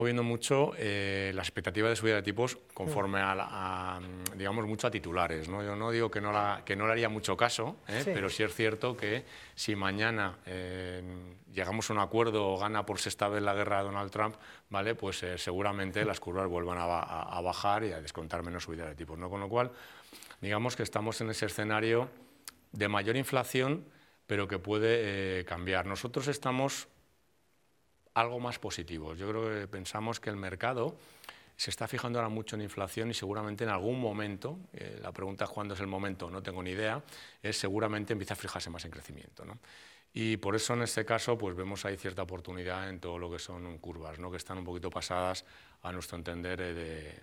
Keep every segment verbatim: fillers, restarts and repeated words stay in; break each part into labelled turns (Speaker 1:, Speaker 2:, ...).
Speaker 1: Viendo mucho eh, la expectativa de subida de tipos conforme a, la- a, digamos, mucho a titulares, ¿no? Yo no digo que no, la, que no le haría mucho caso, ¿eh?
Speaker 2: Sí.
Speaker 1: Pero sí es cierto que si mañana eh, llegamos a un acuerdo o gana por sexta vez la guerra de Donald Trump, ¿vale? Pues eh, seguramente las curvas vuelvan a, ba- a- a bajar y a descontar menos subida de tipos, ¿no? Con lo cual, digamos que estamos en ese escenario de mayor inflación, pero que puede eh, cambiar. Nosotros estamos algo más positivos. Yo creo que pensamos que el mercado se está fijando ahora mucho en inflación y seguramente en algún momento, eh, la pregunta es cuándo es el momento, no tengo ni idea, es seguramente empieza a fijarse más en crecimiento, ¿no? Y por eso en este caso pues vemos ahí cierta oportunidad en todo lo que son curvas, ¿no? Que están un poquito pasadas a nuestro entender eh, de,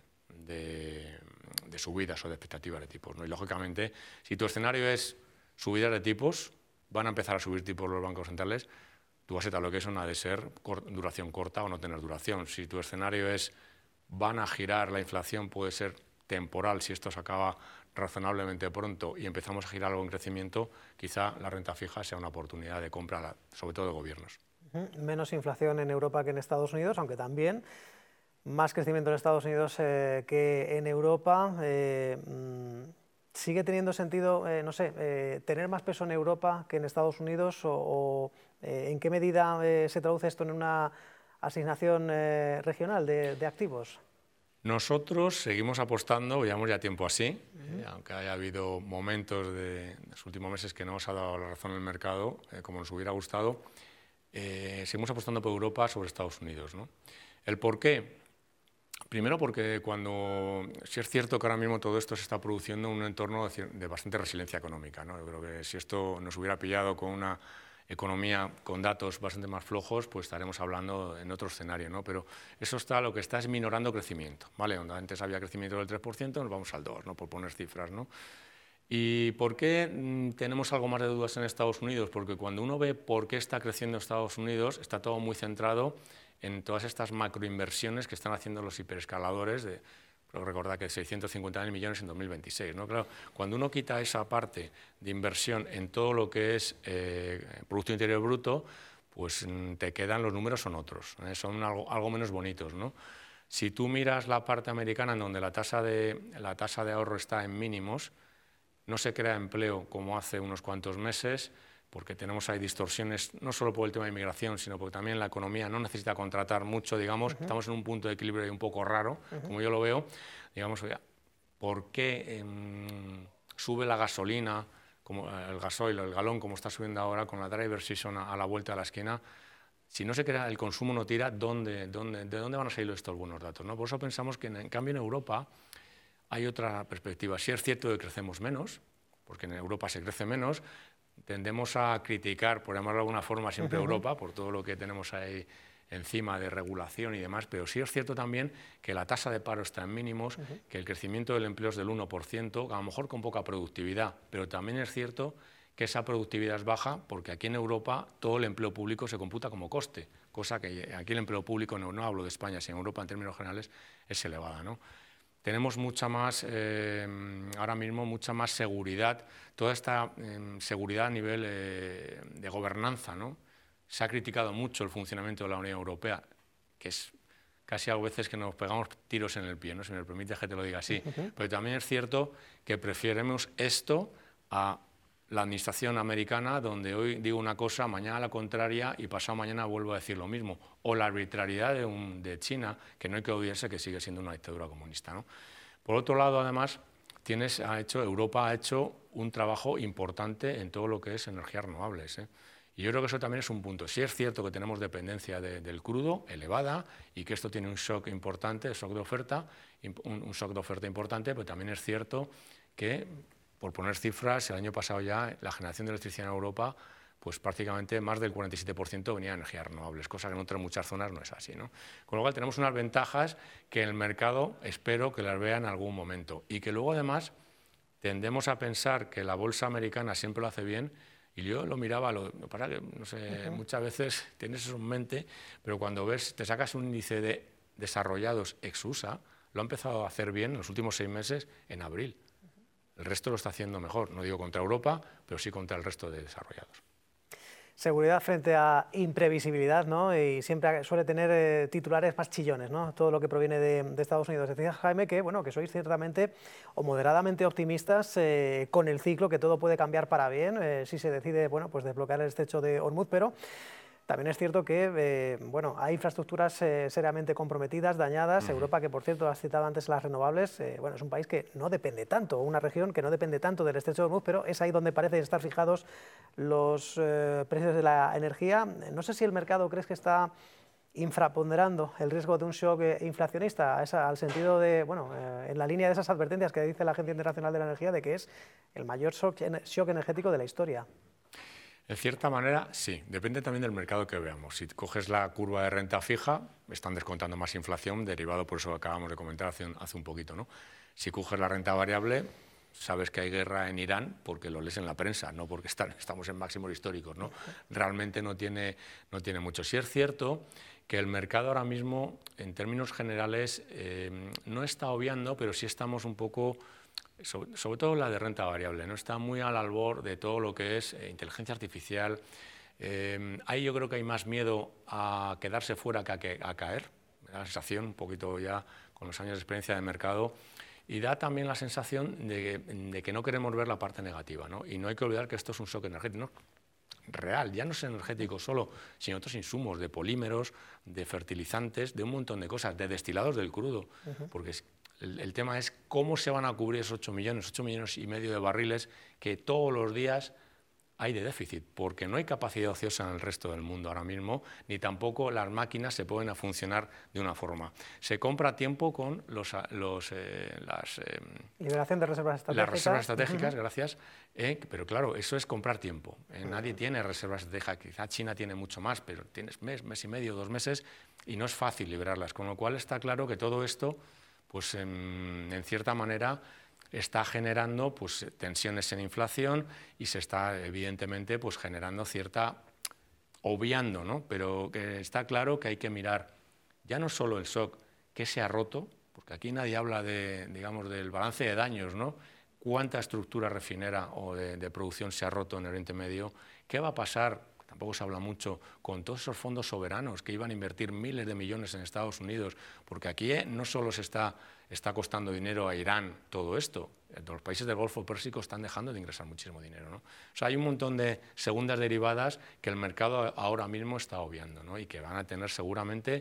Speaker 1: de, de subidas o de expectativas de tipos, ¿no? Y lógicamente, si tu escenario es subidas de tipos, van a empezar a subir tipos los bancos centrales. Tu asset allocation ha de ser cor- duración corta o no tener duración. Si tu escenario es van a girar, la inflación puede ser temporal si esto se acaba razonablemente pronto y empezamos a girar algo en crecimiento, quizá la renta fija sea una oportunidad de compra, sobre todo de gobiernos.
Speaker 2: Ujú. Menos inflación en Europa que en Estados Unidos, aunque también más crecimiento en Estados Unidos eh, que en Europa. Eh, mm, ¿Sigue teniendo sentido, eh, no sé, eh, tener más peso en Europa que en Estados Unidos? ¿O, o eh, en qué medida eh, se traduce esto en una asignación eh, regional de, de activos?
Speaker 1: Nosotros seguimos apostando, llevamos ya tiempo así, eh, aunque haya habido momentos de, de los últimos meses que no nos ha dado la razón el mercado, eh, como nos hubiera gustado, eh, seguimos apostando por Europa sobre Estados Unidos, ¿no? ¿El por qué? Primero porque cuando, si es cierto que ahora mismo todo esto se está produciendo en un entorno de, de bastante resiliencia económica, ¿no? Yo creo que si esto nos hubiera pillado con una economía con datos bastante más flojos, pues estaremos hablando en otro escenario, ¿no? Pero eso está, lo que está es minorando crecimiento, ¿vale? Donde antes había crecimiento del tres por ciento, nos vamos al dos por ciento, ¿no? Por poner cifras, ¿no? ¿Y por qué mm, tenemos algo más de dudas en Estados Unidos? Porque cuando uno ve por qué está creciendo Estados Unidos, está todo muy centrado en todas estas macroinversiones que están haciendo los hiperescaladores. De, recordad que seiscientos cincuenta mil millones en dos mil veintiséis, ¿no? Claro, cuando uno quita esa parte de inversión en todo lo que es eh, Producto Interior Bruto, pues mm, te quedan, los números son otros, ¿eh? Son algo, algo menos bonitos, ¿no? Si tú miras la parte americana en donde la tasa de, la tasa de ahorro está en mínimos, no se crea empleo como hace unos cuantos meses, porque tenemos ahí distorsiones, no solo por el tema de inmigración, sino porque también la economía no necesita contratar mucho, digamos, uh-huh. Estamos en un punto de equilibrio un poco raro, uh-huh. Como yo lo veo, digamos, ¿por qué eh, sube la gasolina, como el gasoil, el galón, como está subiendo ahora, con la driver season a, a la vuelta de la esquina? Si no se crea, el consumo no tira, ¿dónde, dónde, ¿de dónde van a salir estos buenos datos, ¿no? Por eso pensamos que, en, en cambio, en Europa hay otra perspectiva. Sí es cierto que crecemos menos, porque en Europa se crece menos, tendemos a criticar, por llamarlo de alguna forma, siempre uh-huh. Europa, por todo lo que tenemos ahí encima de regulación y demás, pero sí es cierto también que la tasa de paro está en mínimos, uh-huh. Que el crecimiento del empleo es del uno por ciento, a lo mejor con poca productividad, pero también es cierto que esa productividad es baja porque aquí en Europa todo el empleo público se computa como coste, cosa que aquí el empleo público, no, no hablo de España, sino en Europa en términos generales, es elevada, ¿no? Tenemos mucha más, eh, ahora mismo, mucha más seguridad, toda esta eh, seguridad a nivel eh, de gobernanza, ¿no? Se ha criticado mucho el funcionamiento de la Unión Europea, que es casi a veces que nos pegamos tiros en el pie, ¿no? Si me permites que te lo diga así. Uh-huh. Pero también es cierto que preferimos esto a la administración americana, donde hoy digo una cosa, mañana la contraria y pasado mañana vuelvo a decir lo mismo. O la arbitrariedad de, un, de China, que no hay que olvidarse que sigue siendo una dictadura comunista, ¿no? Por otro lado, además, tienes, ha hecho, Europa ha hecho un trabajo importante en todo lo que es energías renovables, ¿eh? Y yo creo que eso también es un punto. Sí es cierto que tenemos dependencia de, del crudo elevada y que esto tiene un shock importante, shock de oferta, un, un shock de oferta importante, pero también es cierto que, por poner cifras, el año pasado ya la generación de electricidad en Europa, pues prácticamente más del cuarenta y siete por ciento venía de energías renovables, cosa que en otras muchas zonas no es así, ¿no? Con lo cual tenemos unas ventajas que el mercado espero que las vea en algún momento y que luego además tendemos a pensar que la bolsa americana siempre lo hace bien y yo lo miraba, lo, lo para que, no sé, uh-huh. Muchas veces tienes eso en mente, pero cuando ves, te sacas un índice de desarrollados ex-U S A, lo ha empezado a hacer bien en los últimos seis meses en abril. El resto lo está haciendo mejor, no digo contra Europa, pero sí contra el resto de desarrollados.
Speaker 2: Seguridad frente a imprevisibilidad, ¿no? Y siempre suele tener eh, titulares más chillones, ¿no? Todo lo que proviene de, de Estados Unidos. Decía Jaime que, bueno, que sois ciertamente o moderadamente optimistas eh, con el ciclo, que todo puede cambiar para bien eh, si se decide, bueno, pues desbloquear el estrecho de Hormuz, pero también es cierto que eh, bueno, hay infraestructuras eh, seriamente comprometidas, dañadas. Uh-huh. Europa, que por cierto has citado antes las renovables, eh, bueno, es un país que no depende tanto, una región que no depende tanto del estrecho de Hormuz, pero es ahí donde parecen estar fijados los eh, precios de la energía. No sé si el mercado crees que está infraponderando el riesgo de un shock inflacionista, esa, al sentido de, bueno, eh, en la línea de esas advertencias que dice la Agencia Internacional de la Energía de que es el mayor shock, shock energético de la historia.
Speaker 1: En cierta manera, sí. Depende también del mercado que veamos. Si coges la curva de renta fija, están descontando más inflación, derivado por eso que acabamos de comentar hace un, hace un poquito, ¿no? Si coges la renta variable, sabes que hay guerra en Irán porque lo lees en la prensa, no porque están, estamos en máximos históricos, ¿no? Realmente no tiene, no tiene mucho. Sí es cierto que el mercado ahora mismo, en términos generales, eh, no está obviando, pero sí estamos un poco... Sobre, sobre todo la de renta variable, ¿no? Está muy al albor de todo lo que es eh, inteligencia artificial. Eh, ahí yo creo que hay más miedo a quedarse fuera que a, que, a caer. Me da la sensación, un poquito ya con los años de experiencia de mercado, y da también la sensación de, de que no queremos ver la parte negativa, ¿no? Y no hay que olvidar que esto es un shock energético, ¿no? Real, ya no es energético solo, sino otros insumos de polímeros, de fertilizantes, de un montón de cosas, de destilados del crudo, uh-huh. porque es, el, el tema es cómo se van a cubrir esos ocho millones, ocho millones y medio de barriles que todos los días hay de déficit, porque no hay capacidad ociosa en el resto del mundo ahora mismo, ni tampoco las máquinas se pueden funcionar de una forma. Se compra tiempo con los, los, eh, las... Eh,
Speaker 2: liberación de reservas estratégicas.
Speaker 1: Las reservas estratégicas, uh-huh. gracias. Eh, pero claro, eso es comprar tiempo. Eh, uh-huh. Nadie tiene reservas estratégicas, quizá China tiene mucho más, pero tienes mes, mes y medio, dos meses, y no es fácil liberarlas. Con lo cual está claro que todo esto, pues en, en cierta manera, está generando pues, tensiones en inflación y se está evidentemente pues, generando cierta, obviando, ¿no? Pero que está claro que hay que mirar ya no solo el shock que se ha roto, porque aquí nadie habla de, digamos, del balance de daños, ¿no? Cuánta estructura refinera o de, de producción se ha roto en el Oriente Medio, qué va a pasar, tampoco se habla mucho, con todos esos fondos soberanos que iban a invertir miles de millones en Estados Unidos, porque aquí eh, no solo se está, está costando dinero a Irán todo esto, los países del Golfo Pérsico están dejando de ingresar muchísimo dinero, ¿no? O sea, hay un montón de segundas derivadas que el mercado ahora mismo está obviando, ¿no? Y que van a tener seguramente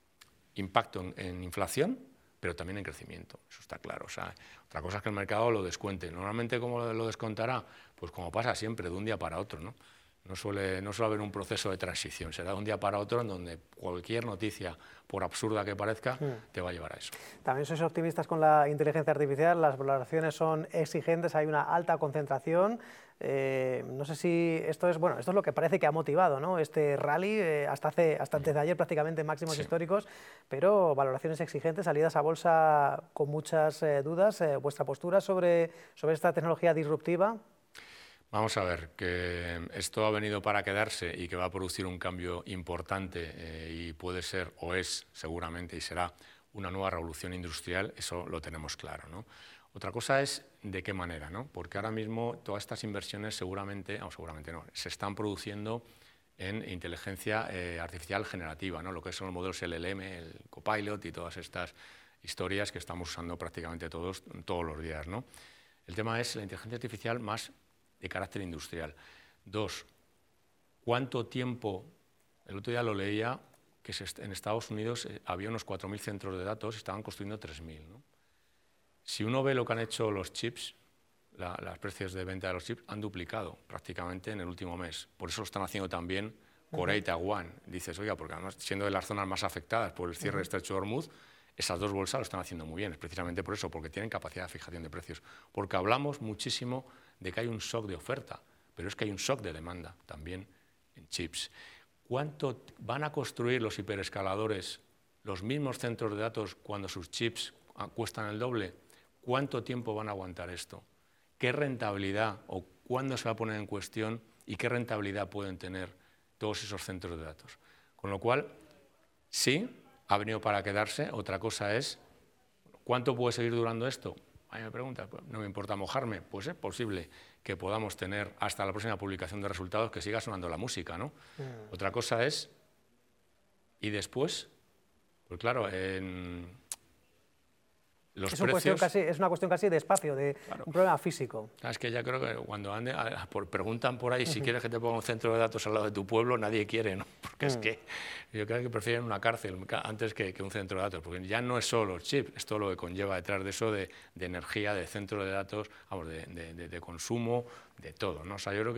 Speaker 1: impacto en, en inflación, pero también en crecimiento, eso está claro. O sea, otra cosa es que el mercado lo descuente. Normalmente, ¿cómo lo descontará? Pues como pasa siempre, de un día para otro, ¿no? No suele, no suele haber un proceso de transición, será de un día para otro en donde cualquier noticia, por absurda que parezca, mm. te va a llevar a eso.
Speaker 2: También sois optimistas con la inteligencia artificial, las valoraciones son exigentes, hay una alta concentración. Eh, no sé si esto es, bueno, esto es lo que parece que ha motivado, ¿no? Este rally, eh, hasta, hace, hasta antes de ayer prácticamente máximos sí. históricos, pero valoraciones exigentes, salidas a bolsa con muchas eh, dudas. Eh, ¿Vuestra postura sobre, sobre esta tecnología disruptiva?
Speaker 1: Vamos a ver, que esto ha venido para quedarse y que va a producir un cambio importante eh, y puede ser, o es seguramente y será, una nueva revolución industrial, eso lo tenemos claro, ¿no? Otra cosa es de qué manera, ¿no? Porque ahora mismo todas estas inversiones seguramente, o seguramente no, se están produciendo en inteligencia eh, artificial generativa, ¿no? Lo que son los modelos L L M, el Copilot y todas estas historias que estamos usando prácticamente todos, todos los días, ¿no? El tema es la inteligencia artificial más de carácter industrial. Dos, ¿cuánto tiempo? El otro día lo leía, que en Estados Unidos había unos cuatro mil centros de datos y estaban construyendo tres mil, ¿no? Si uno ve lo que han hecho los chips, la, los precios de venta de los chips han duplicado prácticamente en el último mes. Por eso lo están haciendo también Corea y Taiwán. Dices, oiga, porque además siendo de las zonas más afectadas por el cierre del estrecho de Hormuz, esas dos bolsas lo están haciendo muy bien, es precisamente por eso, porque tienen capacidad de fijación de precios. Porque hablamos muchísimo de que hay un shock de oferta, pero es que hay un shock de demanda también en chips. ¿Cuánto van a construir los hiperescaladores los mismos centros de datos cuando sus chips cuestan el doble? ¿Cuánto tiempo van a aguantar esto? ¿Qué rentabilidad o cuándo se va a poner en cuestión y qué rentabilidad pueden tener todos esos centros de datos? Con lo cual, sí, ha venido para quedarse. Otra cosa es, ¿cuánto puede seguir durando esto? A mí me pregunta, pues, ¿no me importa mojarme? Pues es posible que podamos tener hasta la próxima publicación de resultados que siga sonando la música, ¿no? Mm. Otra cosa es, ¿y después? Pues claro, en... Los
Speaker 2: es, precios... casi, es una cuestión casi de espacio, de claro. un problema físico.
Speaker 1: Es que ya creo que cuando ande, a, por, preguntan por ahí si uh-huh. quieres que te ponga un centro de datos al lado de tu pueblo, nadie quiere, ¿no? Porque uh-huh. es que yo creo que prefieren una cárcel antes que, que un centro de datos, porque ya no es solo el chip, es todo lo que conlleva detrás de eso, de, de energía, de centro de datos, vamos, de, de, de, de consumo, de todo, ¿no? O sea, yo creo que